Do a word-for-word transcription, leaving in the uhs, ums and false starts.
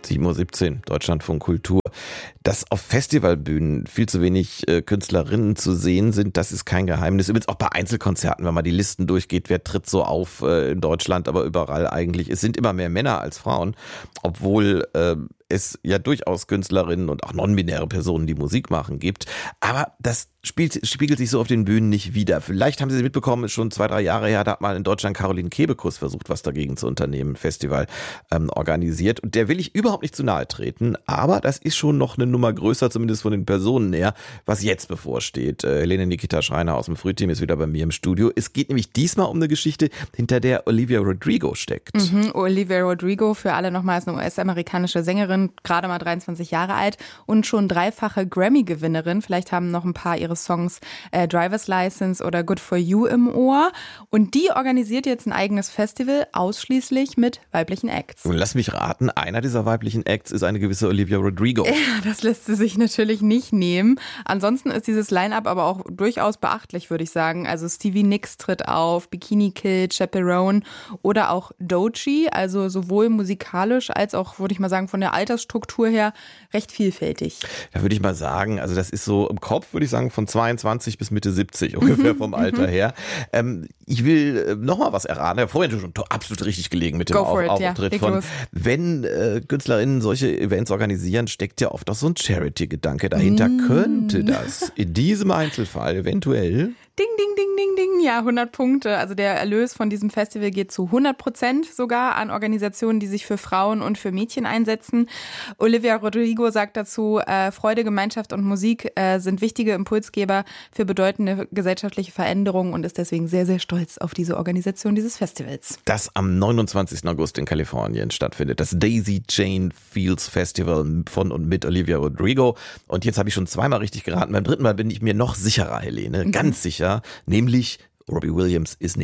sieben Uhr siebzehn, Deutschlandfunk Kultur. Dass auf Festivalbühnen viel zu wenig äh, Künstlerinnen zu sehen sind, das ist kein Geheimnis. Übrigens auch bei Einzelkonzerten, wenn man die Listen durchgeht, wer tritt so auf äh, in Deutschland, aber überall eigentlich. Es sind immer mehr Männer als Frauen, obwohl äh, es ja durchaus Künstlerinnen und auch non-binäre Personen, die Musik machen, gibt. Aber das spielt, spiegelt sich so auf den Bühnen nicht wider. Vielleicht haben Sie mitbekommen, ist schon zwei, drei Jahre her, da hat mal in Deutschland Caroline Kebekus versucht, was dagegen zu unternehmen, ein Festival ähm, organisiert. Und der will ich überhaupt nicht zu nahe treten, aber das ist schon noch eine Nummer größer, zumindest von den Personen her, was jetzt bevorsteht. Äh, Helene Nikita Schreiner aus dem Frühteam ist wieder bei mir im Studio. Es geht nämlich diesmal um eine Geschichte, hinter der Olivia Rodrigo steckt. Mhm, Olivia Rodrigo, für alle nochmals eine U S-amerikanische Sängerin, gerade mal dreiundzwanzig Jahre alt und schon dreifache Grammy-Gewinnerin. Vielleicht haben noch ein paar ihre Songs äh, Driver's License oder Good For You im Ohr. Und die organisiert jetzt ein eigenes Festival, ausschließlich mit weiblichen Acts. Und lass mich raten, einer dieser weiblichen Acts ist eine gewisse Olivia Rodrigo. Ja, das lässt sie sich natürlich nicht nehmen. Ansonsten ist dieses Line-Up aber auch durchaus beachtlich, würde ich sagen. Also Stevie Nicks tritt auf, Bikini Kill, Chaperone oder auch Doechii. Also sowohl musikalisch als auch, würde ich mal sagen, von der Altersstruktur her recht vielfältig. Da würde ich mal sagen, also das ist so im Kopf, würde ich sagen, von zweiundzwanzig bis Mitte siebzig ungefähr vom Alter her. Ähm, ich will noch mal was erraten. Ich habe vorhin schon absolut richtig gelegen mit dem Auf- it, Auftritt ja, von. Wenn äh, KünstlerInnen solche Events organisieren, steckt ja oft auch so ein Charity-Gedanke dahinter. Mm. Könnte das in diesem Einzelfall eventuell Ding, ding, ding, ding, ding. Ja, hundert Punkte. Also der Erlös von diesem Festival geht zu hundert Prozent sogar an Organisationen, die sich für Frauen und für Mädchen einsetzen. Olivia Rodrigo sagt dazu, äh, Freude, Gemeinschaft und Musik äh, sind wichtige Impulsgeber für bedeutende gesellschaftliche Veränderungen und ist deswegen sehr, sehr stolz auf diese Organisation dieses Festivals. Das am neunundzwanzigsten August in Kalifornien stattfindet. Das Daisy Chain Fields Festival von und mit Olivia Rodrigo. Und jetzt habe ich schon zweimal richtig geraten. Beim dritten Mal bin ich mir noch sicherer, Helene. Ganz sicher. Nämlich Robbie Williams ist nicht